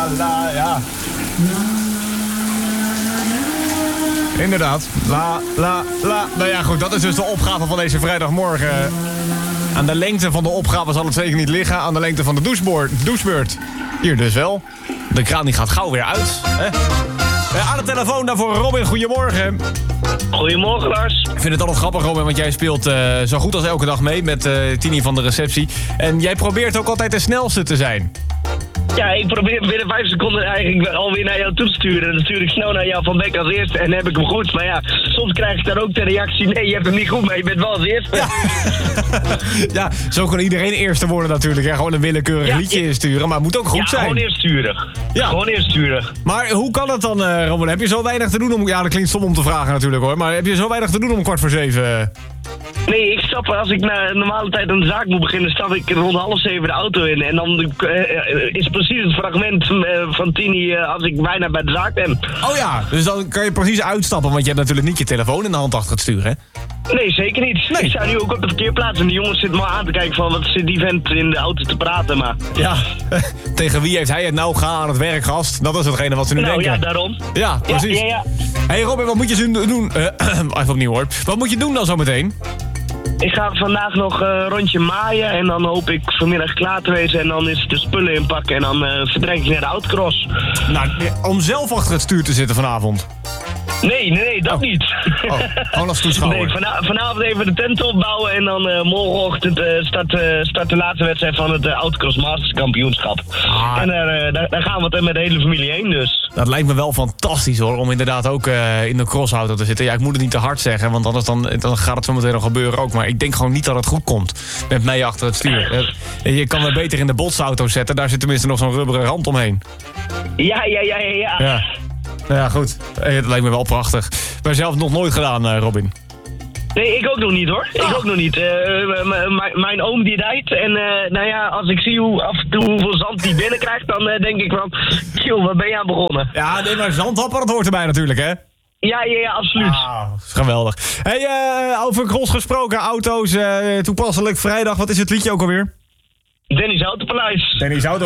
la, ja. Inderdaad. La, la, la. Nou ja, goed, dat is dus de opgave van deze vrijdagmorgen. Aan de lengte van de opgave zal het zeker niet liggen. Aan de lengte van de douchebeurt. Hier dus wel. De kraan die gaat gauw weer uit. Hè? Aan de telefoon daarvoor Robin, goedemorgen. Goedemorgen, Lars. Ik vind het altijd grappig, Robin, want jij speelt zo goed als elke dag mee met Tini van de receptie. En jij probeert ook altijd de snelste te zijn. Ja, ik probeer binnen 5 seconden eigenlijk alweer naar jou toe te sturen. Dan stuur ik snel naar jou van Beck als eerste en heb ik hem goed. Maar ja, soms krijg ik dan ook de reactie, nee, je hebt hem niet goed, maar je bent wel als eerste. Ja, ja, zo kan iedereen eerste worden natuurlijk. Hè? Gewoon een willekeurig liedje insturen, maar het moet ook goed zijn. Gewoon eersturig. Ja. Gewoon eersturig. Maar hoe kan het dan, Robin? Heb je zo weinig te doen om... Ja, dat klinkt stom om te vragen natuurlijk hoor. Maar heb je zo weinig te doen om 6:45? Nee, ik stap, als ik na een normale tijd aan de zaak moet beginnen, stap ik rond 6:30 de auto in. En dan is precies het fragment van Tini als ik bijna bij de zaak ben. Oh ja, dus dan kan je precies uitstappen, want je hebt natuurlijk niet je telefoon in de hand achter het stuur, hè? Nee, zeker niet. Nee. Ik sta nu ook op de verkeerplaats en die jongens zitten me aan te kijken van wat zit die vent in de auto te praten, maar... Ja, tegen wie heeft hij het nou? Ga aan het werk, gast. Dat is hetgene wat ze nu denken. Ja, daarom. Ja, precies. Ja. Hey Robin, wat moet je doen? Even opnieuw hoor. Wat moet je doen dan zometeen? Ik ga vandaag nog een rondje maaien en dan hoop ik vanmiddag klaar te wezen en dan is de spullen inpakken en dan vertrek ik naar de autocross. Nou, om zelf achter het stuur te zitten vanavond. Nee, dat niet. Oh, gewoon als toeschouwer. Nee, vanavond even de tent opbouwen en dan morgenochtend start de laatste wedstrijd van het Autocross Masters kampioenschap. En daar gaan we met de hele familie heen dus. Dat lijkt me wel fantastisch hoor, om inderdaad ook in de crossauto te zitten. Ja, ik moet het niet te hard zeggen, want anders dan gaat het zo meteen nog gebeuren ook. Maar ik denk gewoon niet dat het goed komt met mij achter het stuur. Je kan me beter in de botsauto zetten, daar zit tenminste nog zo'n rubberen rand omheen. Ja. Ja, goed. Dat lijkt me wel prachtig. Maar zelf nog nooit gedaan, Robin. Nee, ik ook nog niet hoor. Ik ook nog niet. Mijn oom die rijdt en nou ja, als ik zie af en toe hoeveel zand die binnenkrijgt, dan denk ik van, joh, waar ben je aan begonnen? Ja, nee, maar zandhapper, dat hoort erbij natuurlijk, hè? Ja, absoluut. Ah, geweldig. Hey, over cross gesproken, auto's, toepasselijk vrijdag, wat is het liedje ook alweer? Denny's Autopaleis. Denny's Autopaleis.